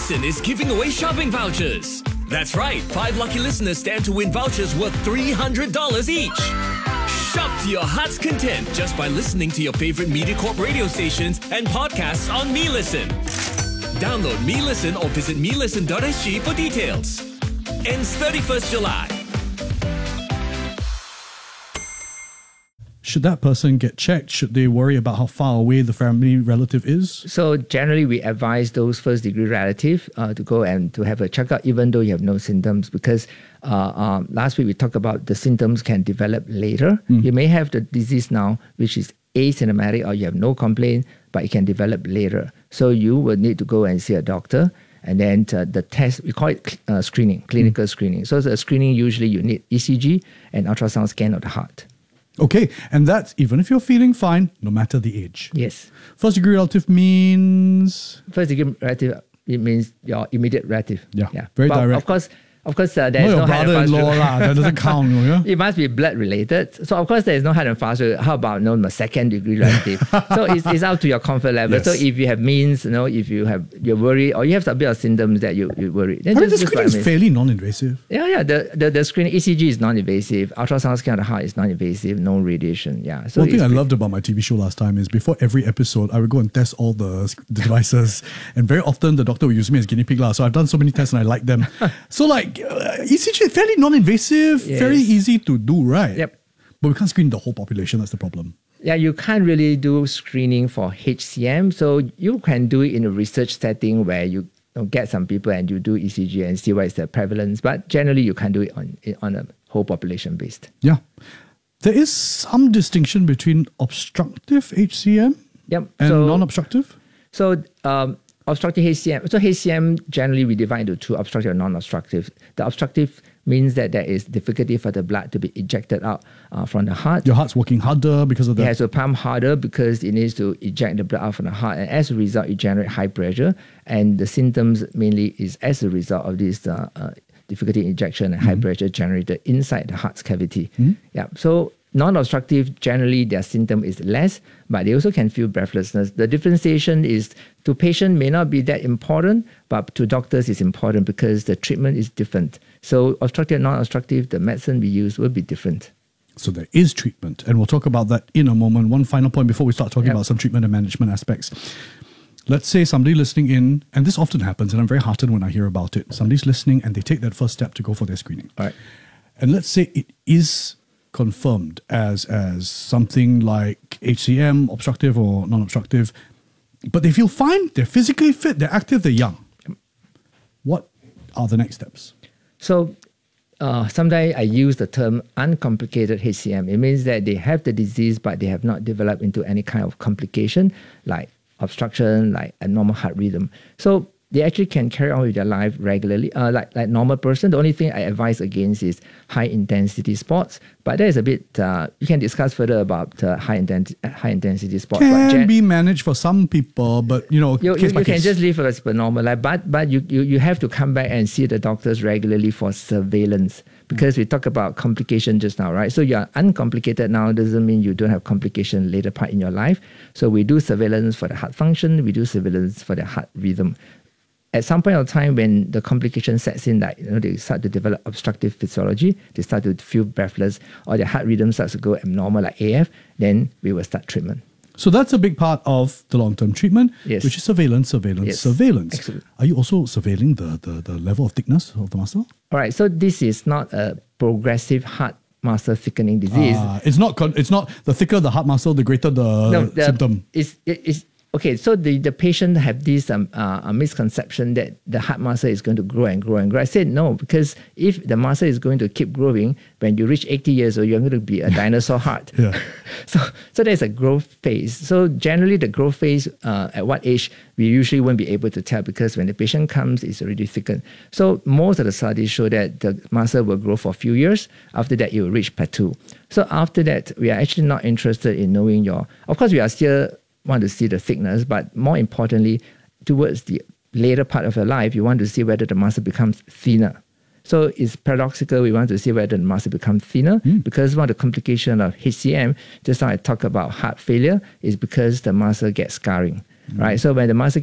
Listen is giving away shopping vouchers. That's right, 5 lucky listeners stand to win vouchers worth $300 each. Shop to your heart's content just by listening to your favorite MediaCorp radio stations and podcasts on MeListen. Download MeListen or visit melisten.sg for details. Ends 31st July. Should that person get checked? Should they worry about how far away the family relative is? So generally, we advise those first-degree relatives to go and to have a checkup, even though you have no symptoms, because last week we talked about the symptoms can develop later. You may have the disease now, which is asymptomatic, or you have no complaint, but it can develop later. So you will need to go and see a doctor. And then the test, we call it screening, clinical screening. So the screening, usually you need ECG and ultrasound scan of the heart. Okay, and that's even if you're feeling fine, no matter the age. Yes. First degree relative means? First degree relative, it means your immediate relative. Yeah. Very but direct. Of course, there is Not no your hard and fast brother-in-law rule. that doesn't count. Yeah? It must be blood related. So of course there is no hard and fast rule. How about my second degree relative? So it's up to your comfort level. Yes. So if you have means, if you're worried or you have a bit of symptoms that you worry, then The just screening is fairly non-invasive. Yeah. The screening ECG is non-invasive. Ultrasound scan of the heart is non-invasive. No radiation. Yeah. So One thing I loved about my TV show last time is before every episode, I would go and test all the devices, and very often the doctor would use me as guinea pig. So I've done so many tests and I like them. So ECG is fairly non-invasive, Yes. very easy to do, right? Yep. But we can't screen the whole population. That's the problem. Yeah, you can't really do screening for HCM. So you can do it in a research setting where you get some people and you do ECG and see what is the prevalence. But generally, you can do it on a whole population based. Yeah. There is some distinction between obstructive HCM Yep. and non-obstructive. So obstructive HCM. So HCM generally we divide into two: obstructive and non-obstructive. The obstructive means that there is difficulty for the blood to be ejected out from the heart. Your heart's working harder because of It that. has to pump harder because it needs to eject the blood out from the heart, and as a result, it generates high pressure. And the symptoms mainly is as a result of this difficulty in ejection and high pressure generated inside the heart's cavity. Yeah. So non-obstructive, generally their symptom is less, but they also can feel breathlessness. The differentiation is to patient may not be that important, but to doctors it's important because the treatment is different. So obstructive and non-obstructive, the medicine we use will be different. So there is treatment, and we'll talk about that in a moment. One final point before we start talking about some treatment and management aspects. Let's say somebody listening in, and this often happens, and I'm very heartened when I hear about it. Somebody's listening and they take that first step to go for their screening. All right. And let's say it is confirmed as something like HCM, obstructive or non-obstructive, but they feel fine, they're physically fit, they're active, they're young. What are the next steps? So sometimes I use the term uncomplicated HCM. It means that they have the disease, but they have not developed into any kind of complication like obstruction, like abnormal heart rhythm. So they actually can carry on with their life regularly, like normal person. The only thing I advise against is high intensity sports. But that is a bit, you can discuss further about high intensity sports. Can be managed for some people, but you case by can case. just live as per normal life. But you have to come back and see the doctors regularly for surveillance. Because we talk about complication just now, right? So you're uncomplicated now doesn't mean you don't have complication later part in your life. So we do surveillance for the heart function, we do surveillance for the heart rhythm. At some point of time when the complication sets in, like they start to develop obstructive physiology, they start to feel breathless, or their heart rhythm starts to go abnormal like AF, then we will start treatment. So that's a big part of the long-term treatment, Yes. which is surveillance. Yes. Excellent. Are you also surveilling the level of thickness of the muscle? All right, so this is not a progressive heart muscle thickening disease. It's not the thicker the heart muscle, the greater the symptom. It's okay. So the patient have this misconception that the heart muscle is going to grow and grow and grow. I said no, because if the muscle is going to keep growing, when you reach 80 years old, you're going to be a dinosaur heart. Yeah. So there's a growth phase. So generally the growth phase, at what age, we usually won't be able to tell because when the patient comes, it's already thickened. So most of the studies show that the muscle will grow for a few years. After that, it will reach plateau. So after that, we are actually not interested in knowing of course, we are still want to see the thickness, but more importantly, towards the later part of your life, you want to see whether the muscle becomes thinner. So it's paradoxical, we want to see whether the muscle becomes thinner because one of the complications of HCM, just now I talk about heart failure, is because the muscle gets scarring, right? So when the muscle